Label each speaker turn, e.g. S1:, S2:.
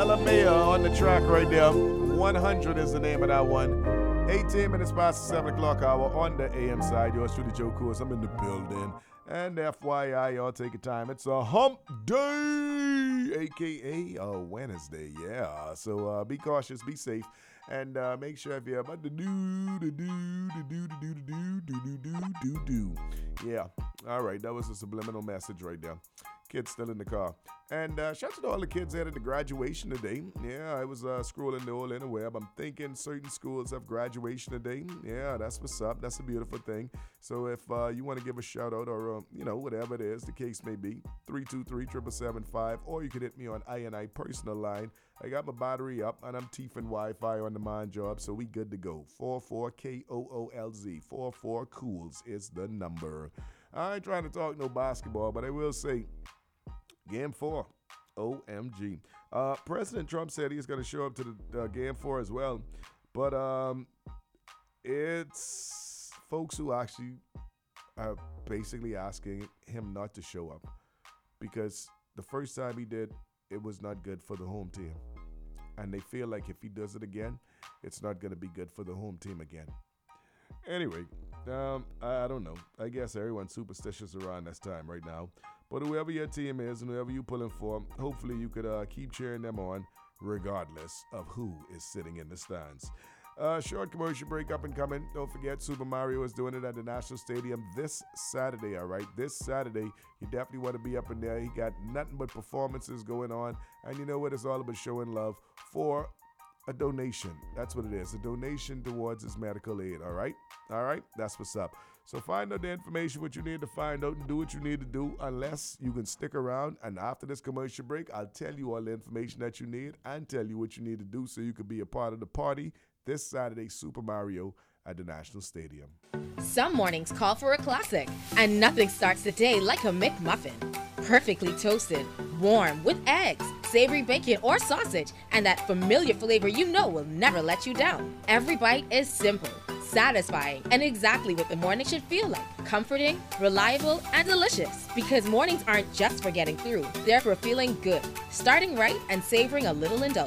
S1: Alamea on the track right there. 100 is the name of that one. 18 minutes past the 7 o'clock hour on the AM side. Yours truly, Joe Course. I'm in the building. And FYI, y'all take your time. It's a hump day, a.k.a. a Wednesday. Yeah. So be cautious, be safe, and make sure if you're about to do. Yeah. All right. That was a subliminal message right there. Kids still in the car. And shout out to all the kids that had the graduation today. Yeah, I was scrolling the whole interweb. I'm thinking certain schools have graduation today. Yeah, that's what's up. That's a beautiful thing. So if you want to give a shout out or, whatever it is, the case may be, 323-775, or you could hit me on I&I personal line. I got my battery up and I'm teething Wi-Fi on the mind job, so we good to go. 44KOOLZ, 44 Cools is the number. I ain't trying to talk no basketball, but I will say, Game 4, OMG. President Trump said he's going to show up to the Game 4 as well. But it's folks who actually are basically asking him not to show up. Because the first time he did, it was not good for the home team. And they feel like if he does it again, it's not going to be good for the home team again. Anyway, I don't know. I guess everyone's superstitious around this time right now. But whoever your team is and whoever you're pulling for, hopefully you could keep cheering them on regardless of who is sitting in the stands. Short commercial break up and coming. Don't forget, Super Mario is doing it at the National Stadium this Saturday, all right? This Saturday, you definitely want to be up in there. He got nothing but performances going on. And you know what? It's all about showing love for a donation. That's what it is. A donation towards his medical aid, all right? All right? That's what's up. So find out the information, what you need to find out, and do what you need to do, unless you can stick around. And after this commercial break, I'll tell you all the information that you need and tell you what you need to do so you can be a part of the party this Saturday, Super Mario at the National Stadium.
S2: Some mornings call for a classic, and nothing starts the day like a McMuffin. Perfectly toasted, warm, with eggs, savory bacon or sausage, and that familiar flavor you know will never let you down. Every bite is simple, satisfying, and exactly what the morning should feel like. Comforting, reliable, and delicious. Because mornings aren't just for getting through, they're for feeling good, starting right, and savoring a little indulgence.